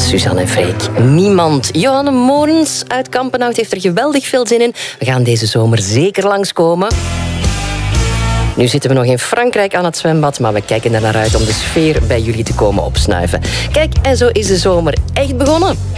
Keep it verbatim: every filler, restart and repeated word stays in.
Suzanne en Freek. Niemand. Johanne Morens uit Kampenhout heeft er geweldig veel zin in. We gaan deze zomer zeker langskomen. Nu zitten we nog in Frankrijk aan het zwembad, maar we kijken er naar uit om de sfeer bij jullie te komen opsnuiven. Kijk, en zo is de zomer echt begonnen.